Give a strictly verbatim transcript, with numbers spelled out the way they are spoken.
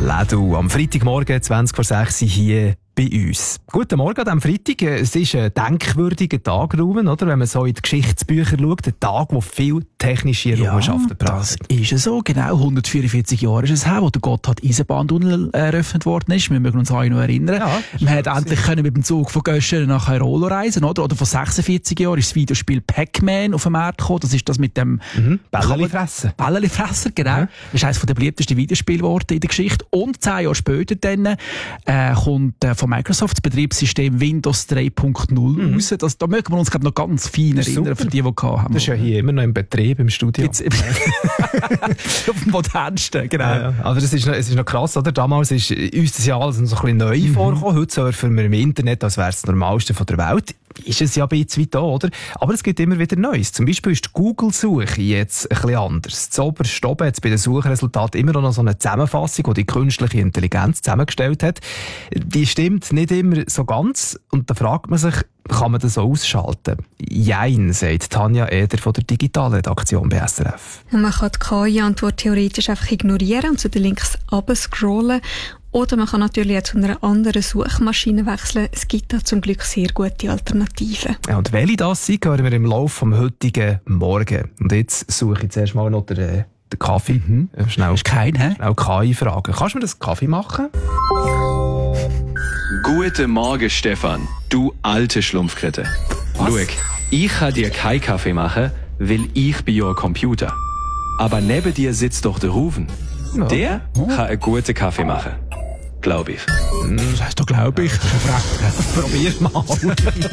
Ledu. Am Freitagmorgen zwanzig vor sechs hier bei uns. Guten Morgen an diesem Freitag. Es ist ein denkwürdiger Tag, Ruben, oder? Wenn man so in die Geschichtsbücher schaut. Ein Tag, wo viel technische Errungenschaften ja, das ist es so. Genau, hundertvierundvierzig Jahre ist es her, wo der Gotthard-Eisenbahntunnel eröffnet worden ist. Wir mögen uns alle noch erinnern. Ja, man hat endlich können mit dem Zug von Göscheren nach Airolo reisen, oder? Oder vor sechsundvierzig Jahren ist das Videospiel Pac-Man auf den Markt gekommen. Das ist das mit dem mhm. Bälleli-Fressen. Bälleli-Fresser, genau. Ja. Das ist eines der beliebtesten Videospiele geworden in der Geschichte. Und zehn Jahre später dann, äh, kommt äh, von Microsoft das Betriebssystem Windows drei Punkt null mhm. raus. Das, da mögen wir uns noch ganz fein erinnern, für die, die haben. Das ist ja hier immer noch im Betrieb, im Studio. Auf dem modernsten, genau. Ja, ja. Aber es ist, noch, es ist noch krass, oder? Damals ist uns das ja alles so ein bisschen neu mhm. vorgekommen. Heute surfen wir im Internet, als wäre es das Normalste von der Welt. Ist es ja ein bisschen weit da, oder? Aber es gibt immer wieder Neues. Zum Beispiel ist die Google-Suche jetzt ein bisschen anders. Zuoberst oben hat es bei den Suchresultaten immer noch so eine Zusammenfassung, die die künstliche Intelligenz zusammengestellt hat. Die stimmt nicht immer so ganz. Und da fragt man sich, kann man das so ausschalten? Jein, sagt Tanja Eder von der Digitalredaktion bei S R F. Man kann die K I-Antwort theoretisch einfach ignorieren und zu den Links runterscrollen. Oder man kann natürlich auch zu einer anderen Suchmaschine wechseln. Es gibt da zum Glück sehr gute Alternativen. Ja, und welche das sind, hören wir im Laufe des heutigen Morgen. Und jetzt suche ich zuerst mal noch den, den Kaffee. Mhm. Schnell, ist kein, hä? Schnell K I fragen. Kannst du mir das Kaffee machen? Guten Morgen, Stefan. Du alte Schlumpfkrette. Was? Schau, ich kann dir keinen Kaffee machen, weil ich bin ja ein Computer. Aber neben dir sitzt doch der Ruven. Ja. Der oh. kann einen guten Kaffee machen. Glaube ich. Das heißt doch, glaube ich. Probier's mal.